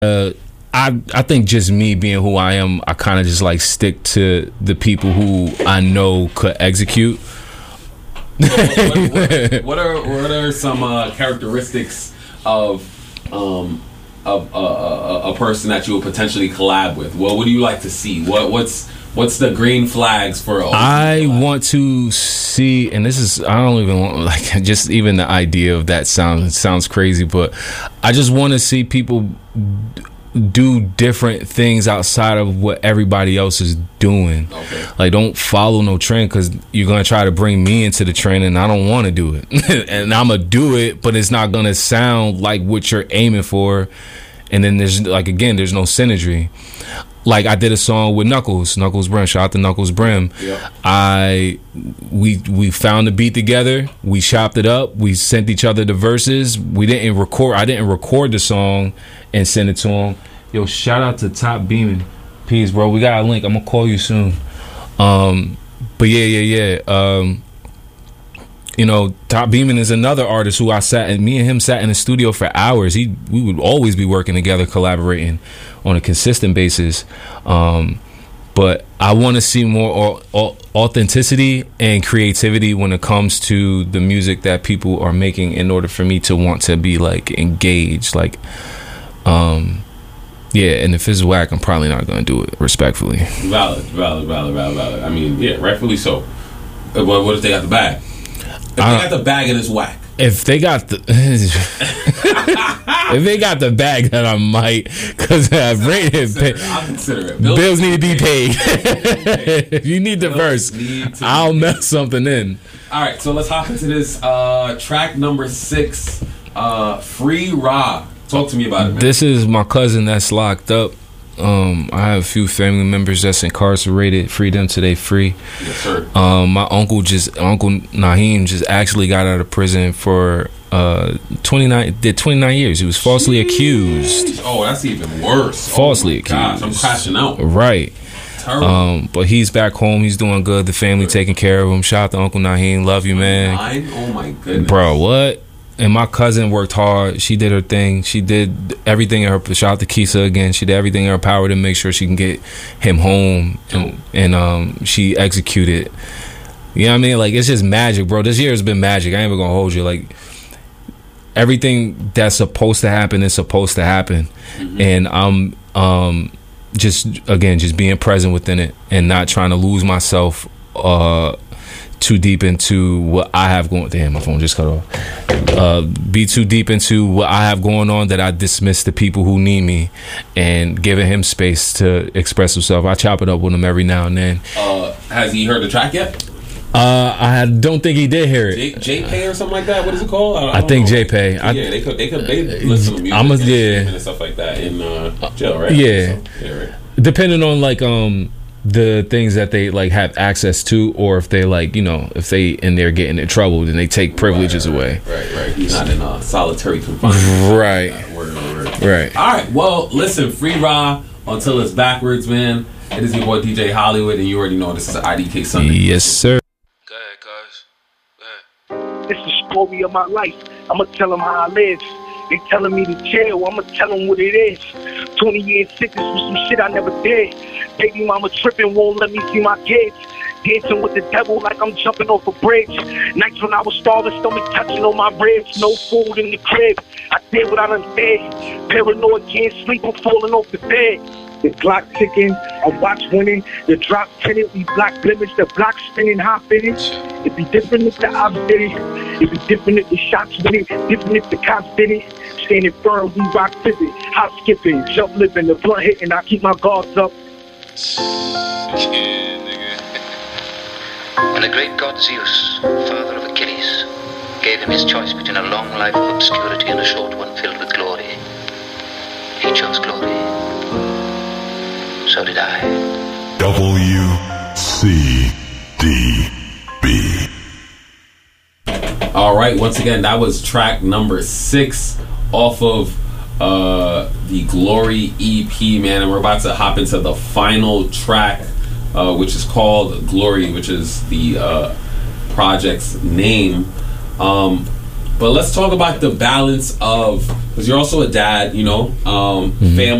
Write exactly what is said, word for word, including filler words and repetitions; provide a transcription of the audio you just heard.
Uh, I I think just me being who I am, I kind of just like stick to the people who I know could execute. what, what, what are what are some uh, characteristics of um, of uh, a, a person that you would potentially collab with? Well, what do you like to see? What what's what's the green flags for? I want to see, and this is I don't even want like just even the idea of that sounds sounds crazy, but I just want to see people do different things outside of what everybody else is doing. Okay. Like, don't follow no trend, because you're gonna try to bring me into the trend, and I don't want to do it. And I'm gonna do it, but it's not gonna sound like what you're aiming for. And then there's like again, there's no synergy. Like, I did a song with Knuckles, Knuckles Brim. Shout out to Knuckles Brim. Yep. I we we found the beat together. We chopped it up. We sent each other the verses. We didn't record. I didn't record the song and send it to him. Yo, shout out to Top Beamin'. Peace, bro. We got a link. I'm gonna call you soon. Um, but yeah, yeah, yeah. Um, you know, Top Beamin' is another artist who I sat and me and him sat in the studio for hours. He we would always be working together, collaborating on a consistent basis. Um, but I want to see more au- authenticity and creativity when it comes to the music that people are making, in order for me to want to be like engaged. Like, um, yeah, and if it's whack, I'm probably not going to do it, respectfully. Valid, valid, valid, valid, valid. I mean, yeah, rightfully so. What, what if they got the bag? If they got the bag and it's whack. If they got the if they got the bag, then I might, because I've rated. I'll consider it. Bills, Bills need to be paid. If you need the Bills verse, I'll mess something in. All right, so let's hop into this uh, track number six, uh, Free Ra. Talk to me about it, man. This is my cousin that's locked up. Um, I have a few family members that's incarcerated. Free them till they free. Yes, sir. Um, my uncle just Uncle Naheem just actually got out of prison for uh twenty-nine did twenty-nine years. He was falsely Jeez. accused. Oh, that's even worse. Falsely oh accused. Gosh, I'm crashing out. Right. Terrible. Um, but he's back home. He's doing good. The family good. taking care of him. Shout out to Uncle Naheem. Love you, man. Nine? Oh my goodness, bro. What? And my cousin worked hard. She did her thing. She did everything in her. Shout out to Kisa again. She did everything in her power to make sure she can get him home, and, and um, she executed. You know what I mean? Like, it's just magic, bro. This year has been magic. I ain't even gonna hold you. Like, everything that's supposed to happen is supposed to happen, mm-hmm. and I'm um, just again just being present within it and not trying to lose myself uh, too deep into what I have going. Damn, my phone just cut off. Uh, be too deep into what I have going on that I dismiss the people who need me, and giving him space to express himself. I chop it up with him every now and then. Uh, has he heard the track yet? Uh, I don't think he did hear it. J- J-Pay or something like that. What is it called? I, I, I think J-Pay. Yeah, they could. They could. They listen to music I'm a, and, yeah. and stuff like that in uh, jail, right? Yeah. So, yeah, right. Depending on like um the things that they like have access to, or if they like you know if they in there getting in trouble, then they take privileges right, away. Right, right. He's not in a solitary confinement. Right. Word, word. Right. All right. Well, listen, Free Ra until it's backwards, man. It is your boy D J Hollywood, and you already know this is I D K Sunday. Yes, sir. Go ahead, cuz. Go ahead. This is the story of my life. I'ma tell them how I live. They telling me to chill, I'ma tell them what it is. twenty years sentence for some shit I never did. Baby mama tripping, won't let me see my kids. Dancing with the devil like I'm jumping off a bridge. Nights when I was starving, stomach touching on my ribs. No food in the crib, I did what I done did. Paranoid, can't sleep, I'm falling off the bed. The clock ticking, I watch winning. The drop tinted, we block blemish. The block spinning, hot finish. It'd be different if the ops did it. It'd be different if the shots with it. Different if the cops did it. Standing firm, we rock pivot. Hop skipping, jump living, the blunt hitting. I keep my guards up. Yeah, nigga. When the great god Zeus, father of Achilles, gave him his choice between a long life of obscurity and a short one filled with glory, he chose glory. So did I. W C D B. All right, once again, that was track number six off of uh, the Glory E P, man, and we're about to hop into the final track, uh, which is called Glory, which is the uh, project's name. Um, But let's talk about the balance of, because you're also a dad, you know, um, mm-hmm. family.